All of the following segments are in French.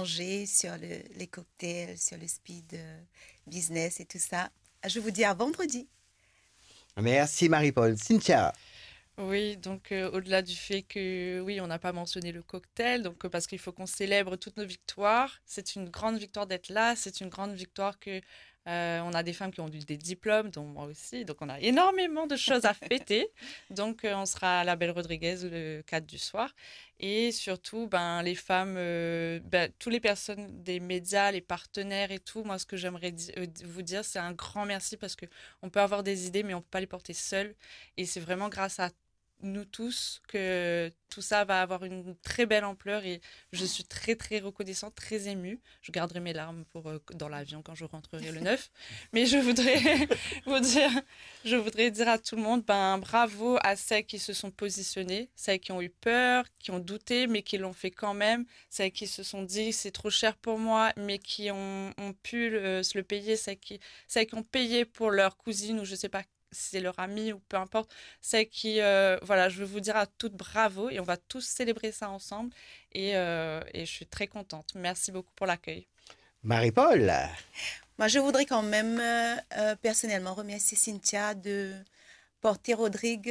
échanger sur les cocktails, sur le speed business et tout ça. Je vous dis à vendredi. Merci Marie-Paul. Cynthia. Oui, donc au-delà du fait que oui, on n'a pas mentionné le cocktail, donc parce qu'il faut qu'on célèbre toutes nos victoires. C'est une grande victoire d'être là. C'est une grande victoire que on a des femmes qui ont eu des diplômes, dont moi aussi. Donc on a énormément de choses à fêter. Donc on sera à la Belle Rodriguez le 4 du soir. Et surtout, ben les femmes, toutes les personnes des médias, les partenaires et tout. Moi, ce que j'aimerais vous dire, c'est un grand merci parce que on peut avoir des idées, mais on peut pas les porter seul. Et c'est vraiment grâce à nous tous que tout ça va avoir une très belle ampleur et je suis très très reconnaissante, très émue. Je garderai mes larmes pour dans l'avion quand je rentrerai le 9. Mais je voudrais vous dire, je voudrais dire à tout le monde, ben bravo à celles qui se sont positionnées, celles qui ont eu peur, qui ont douté, mais qui l'ont fait quand même, celles qui se sont dit c'est trop cher pour moi, mais qui ont pu se le payer, celles qui ont payé pour leur cousine ou je sais pas si c'est leur ami ou peu importe, c'est qui, voilà, je veux vous dire à toutes bravo et on va tous célébrer ça ensemble et je suis très contente. Merci beaucoup pour l'accueil. Marie-Paul. Moi, je voudrais quand même personnellement remercier Cynthia de porter Rodrigue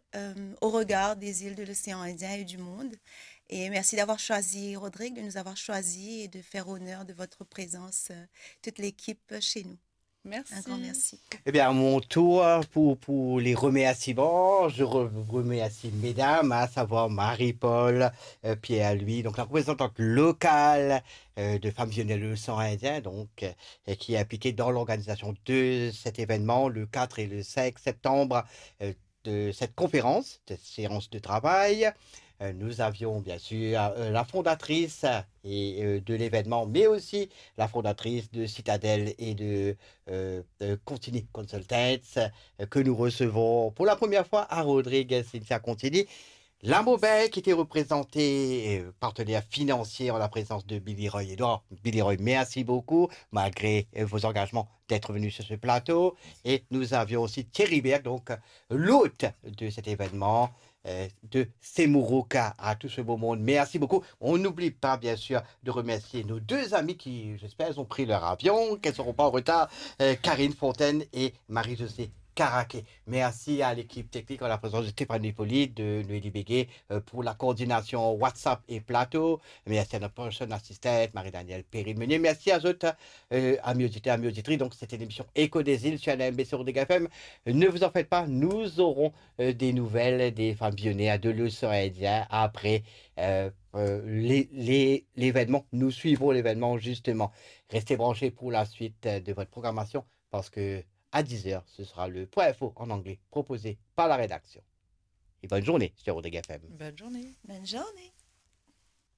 au regard des îles de l'océan Indien et du monde. Et merci d'avoir choisi Rodrigue, de nous avoir choisis et de faire honneur de votre présence, toute l'équipe chez nous. Un grand Merci. merci. Eh bien, à mon tour, pour les remerciements, je remercie mesdames, à savoir Marie-Paul, Pierre-Louis, donc la représentante locale de Femmes Visionnaires le sang indien, donc, qui est impliquée dans l'organisation de cet événement le 4 et le 5 septembre de cette conférence, de séance de travail. Nous avions bien sûr la fondatrice de l'événement, mais aussi la fondatrice de Citadel et de Contini Consultants, que nous recevons pour la première fois à Rodrigue, Cynthia Contini. Lambeaubin qui était représenté, partenaire financier en la présence de Billy Roy Edouard. Billy Roy, merci beaucoup, malgré vos engagements d'être venu sur ce plateau. Et nous avions aussi Thierry Berg, donc l'hôte de cet événement, de Semuruka à tout ce beau monde. Merci beaucoup. On n'oublie pas, bien sûr, de remercier nos deux amis qui, j'espère, ont pris leur avion, qu'elles ne seront pas en retard, Karine Fontaine et Marie-Josée Caraquet. Merci à l'équipe technique en la présence de Stéphane Hippolyte, de Noélie Béguet pour la coordination WhatsApp et plateau. Merci à notre personne assistante, Marie-Danielle Perry-Meunier. Merci à autres amis auditeurs, amis auditrices. Donc, c'était l'émission Écho des îles sur la MBC Rodrigue FM. Ne vous en faites pas, nous aurons des nouvelles des femmes pionnières de l'océan Indien après l'événement. Nous suivrons l'événement justement. Restez branchés pour la suite de votre programmation parce que à 10h, ce sera le point info en anglais proposé par la rédaction. Et bonne journée sur Rodrigue FM. Bonne journée. Bonne journée.